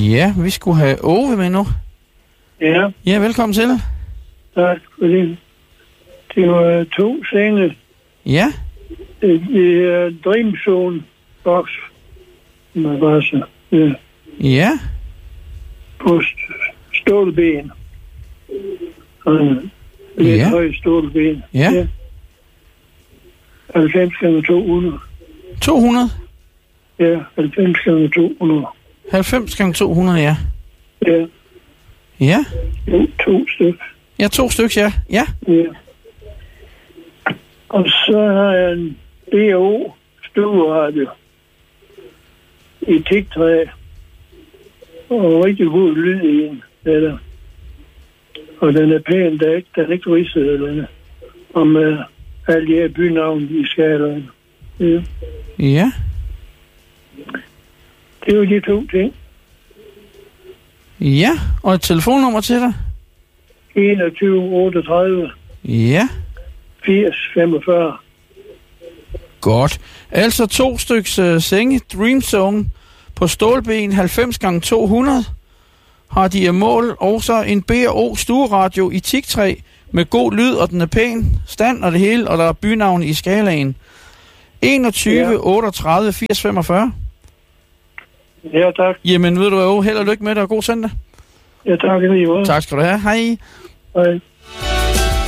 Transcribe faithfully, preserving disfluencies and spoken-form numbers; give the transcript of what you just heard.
Ja, vi skulle have Ove med nu. Ja. Ja, velkommen til. Tak for det. Det var to senge. Ja. Det, det er Dream Zone box. Madrasse. Ja. Ja. På stålben. Lidt Ja. høje stålben. Ja. Ja. halvfems gange to hundrede. to hundrede? Ja, halvfems gange to hundrede. halvfems gange to hundrede, ja. Ja. Ja. To, to stykker. Ja, to stykker, ja. Ja. Ja. Og så har jeg en B O stueradio i teaktræ. Og rigtig god lyd i en. Eller. Og den er pæn, der er ikke, den er ikke ridset eller og med alle de her bynavn i skalaen. Ja. Ja. Det er jo de to ting. Ja, og et telefonnummer til dig? enogtyve otteogtredive Ja. firs femogfyrre. Godt. Altså to styks uh, senge, Dream Zone, på stålben halvfems gange to hundrede. Har de af mål, og så en B O stueradio i teaktræ med god lyd, og den er pæn, stand og det hele, og der er bynavn i skalaen. enogtyve otteogtredive firs femogfyrre. Ja, tak. Jamen, ved du hvad, held og lykke med dig, og god søndag. Ja, tak. Tak skal du have. Hej. Hej.